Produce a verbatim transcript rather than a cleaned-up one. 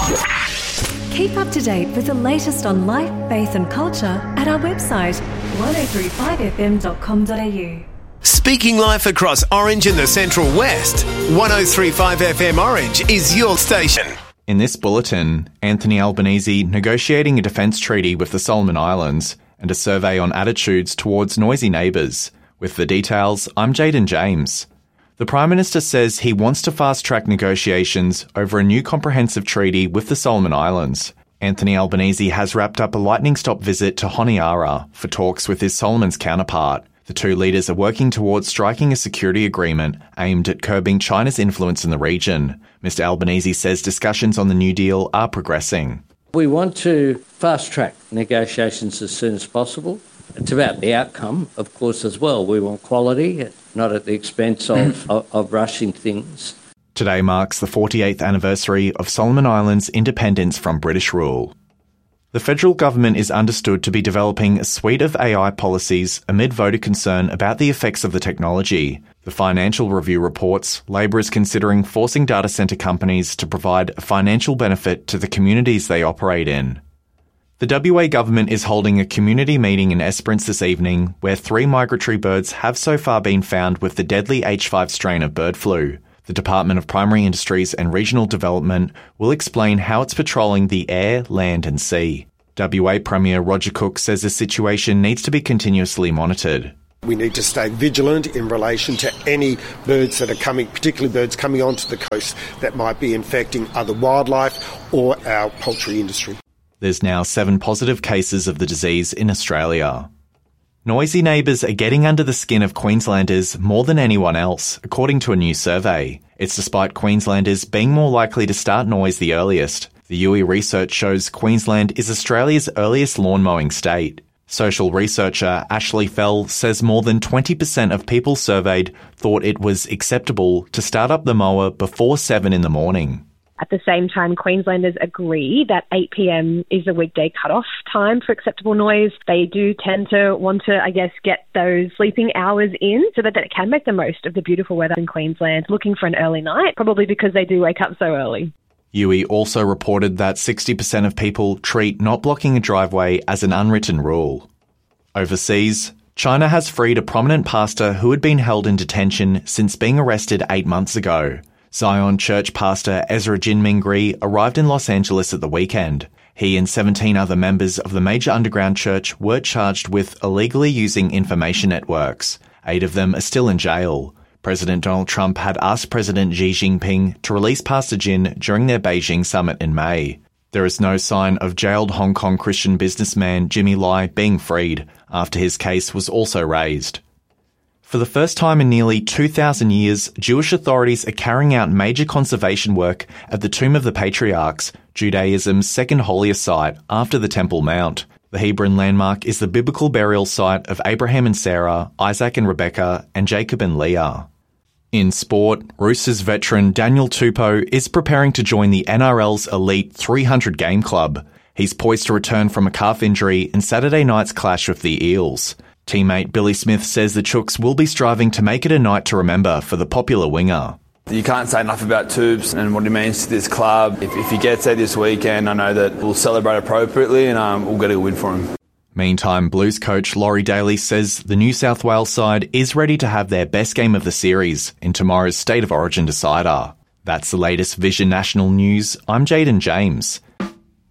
Keep up to date with the latest on life, faith and culture at our website, ten thirty-five f m dot com dot a u. Speaking life across Orange and the Central West, ten thirty-five F M Orange is your station. In this bulletin, Anthony Albanese negotiating a defence treaty with the Solomon Islands and a survey on attitudes towards noisy neighbours. With the details, I'm Jaden James. The Prime Minister says he wants to fast-track negotiations over a new comprehensive treaty with the Solomon Islands. Anthony Albanese has wrapped up a lightning-stop visit to Honiara for talks with his Solomon's counterpart. The two leaders are working towards striking a security agreement aimed at curbing China's influence in the region. Mister Albanese says discussions on the new deal are progressing. We want to fast-track negotiations as soon as possible. It's about the outcome, of course, as well. We want quality, not at the expense of, of, of rushing things. Today marks the forty-eighth anniversary of Solomon Islands' independence from British rule. The federal government is understood to be developing a suite of A I policies amid voter concern about the effects of the technology. The Financial Review reports Labor is considering forcing data centre companies to provide a financial benefit to the communities they operate in. The W A government is holding a community meeting in Esperance this evening where three migratory birds have so far been found with the deadly H five strain of bird flu. The Department of Primary Industries and Regional Development will explain how it's patrolling the air, land and sea. W A Premier Roger Cook says the situation needs to be continuously monitored. We need to stay vigilant in relation to any birds that are coming, particularly birds coming onto the coast that might be infecting other wildlife or our poultry industry. There's now seven positive cases of the disease in Australia. Noisy neighbours are getting under the skin of Queenslanders more than anyone else, according to a new survey. It's despite Queenslanders being more likely to start noise the earliest. The U I research shows Queensland is Australia's earliest lawn mowing state. Social researcher Ashley Fell says more than twenty percent of people surveyed thought it was acceptable to start up the mower before seven in the morning. At the same time, Queenslanders agree that eight p m is the weekday cut-off time for acceptable noise. They do tend to want to, I guess, get those sleeping hours in so that they can make the most of the beautiful weather in Queensland, looking for an early night, probably because they do wake up so early. U I also reported that sixty percent of people treat not blocking a driveway as an unwritten rule. Overseas, China has freed a prominent pastor who had been held in detention since being arrested eight months ago. Zion Church pastor Ezra Jin Mingri arrived in Los Angeles at the weekend. He and seventeen other members of the major underground church were charged with illegally using information networks. Eight of them are still in jail. President Donald Trump had asked President Xi Jinping to release Pastor Jin during their Beijing summit in May. There is no sign of jailed Hong Kong Christian businessman Jimmy Lai being freed after his case was also raised. For the first time in nearly two thousand years, Jewish authorities are carrying out major conservation work at the Tomb of the Patriarchs, Judaism's second holiest site after the Temple Mount. The Hebron landmark is the biblical burial site of Abraham and Sarah, Isaac and Rebekah, and Jacob and Leah. In sport, Roosters veteran Daniel Tupou is preparing to join the N R L's elite three hundred game club. He's poised to return from a calf injury in Saturday night's clash with the Eels. Teammate Billy Smith says the Chooks will be striving to make it a night to remember for the popular winger. You can't say enough about Tubes and what he means to this club. If, if he gets there this weekend, I know that we'll celebrate appropriately and um, we'll get a win for him. Meantime, Blues coach Laurie Daly says the New South Wales side is ready to have their best game of the series in tomorrow's State of Origin decider. That's the latest Vision National News. I'm Jaden James.